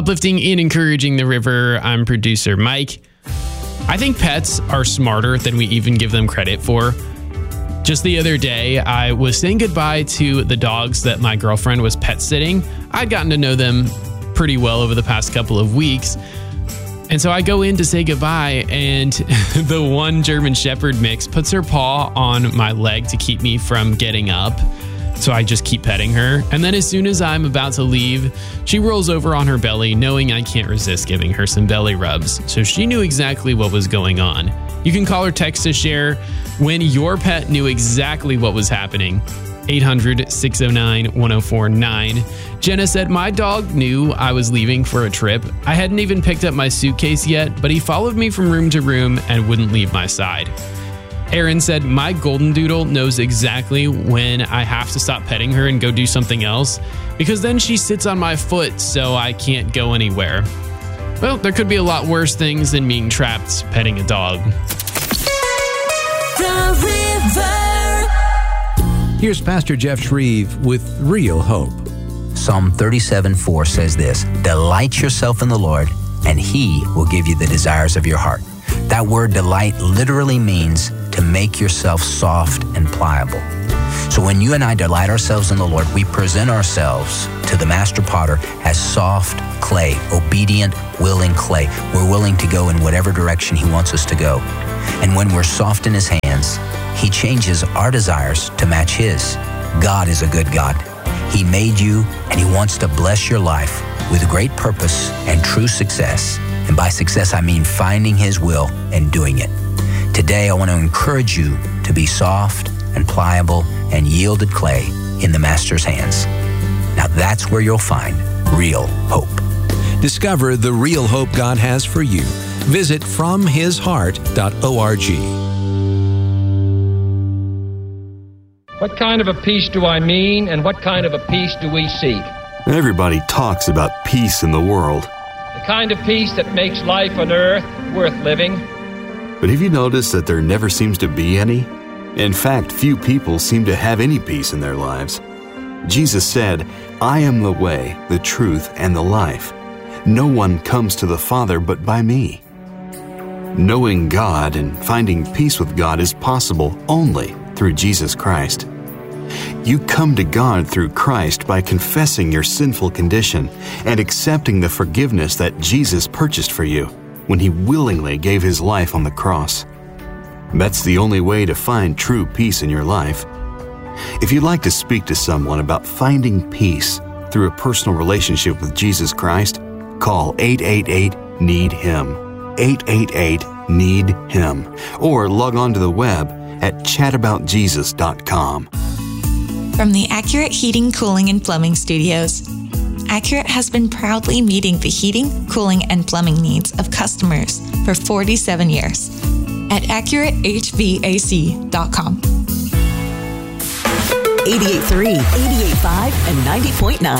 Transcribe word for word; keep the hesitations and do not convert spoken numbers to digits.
Uplifting and encouraging the river, I'm producer Mike. I think pets are smarter than we even give them credit for. Just the other day, I was saying goodbye to the dogs that my girlfriend was pet sitting. I'd gotten to know them pretty well over the past couple of weeks. And so I go in to say goodbye, and the one German Shepherd mix puts her paw on my leg to keep me from getting up. So I just keep petting her. And then as soon as I'm about to leave, she rolls over on her belly, knowing I can't resist giving her some belly rubs. So she knew exactly what was going on. You can call or text to share when your pet knew exactly what was happening. eight hundred, six oh nine, one oh four nine. Jenna said, my dog knew I was leaving for a trip. I hadn't even picked up my suitcase yet, but he followed me from room to room and wouldn't leave my side. Aaron said, my golden doodle knows exactly when I have to stop petting her and go do something else, because then she sits on my foot so I can't go anywhere. Well, there could be a lot worse things than being trapped petting a dog. The River. Here's Pastor Jeff Shreve with Real Hope. Psalm thirty-seven four says this, delight yourself in the Lord, and He will give you the desires of your heart. That word delight literally means to make yourself soft and pliable. So when you and I delight ourselves in the Lord, we present ourselves to the master potter as soft clay, obedient, willing clay. We're willing to go in whatever direction He wants us to go. And when we're soft in His hands, He changes our desires to match His. God is a good God. He made you, and He wants to bless your life with great purpose and true success. And by success, I mean finding His will and doing it. Today, I want to encourage you to be soft and pliable and yielded clay in the Master's hands. Now that's where you'll find real hope. Discover the real hope God has for you. Visit from his heart dot org. What kind of a peace do I mean, and what kind of a peace do we seek? Everybody talks about peace in the world. The kind of peace that makes life on earth worth living. But have you noticed that there never seems to be any? In fact, few people seem to have any peace in their lives. Jesus said, I am the way, the truth, and the life. No one comes to the Father but by me. Knowing God and finding peace with God is possible only through Jesus Christ. You come to God through Christ by confessing your sinful condition and accepting the forgiveness that Jesus purchased for you when He willingly gave His life on the cross. That's the only way to find true peace in your life. If you'd like to speak to someone about finding peace through a personal relationship with Jesus Christ, call eight eight eight, need him, eight eight eight, need him, or log on to the web at chat about jesus dot com. From the Accurate Heating, Cooling, and Plumbing Studios, Accurate has been proudly meeting the heating, cooling, and plumbing needs of customers for forty-seven years at accurate h v a c dot com. eighty-eight point three, eighty-eight point five, and ninety point nine.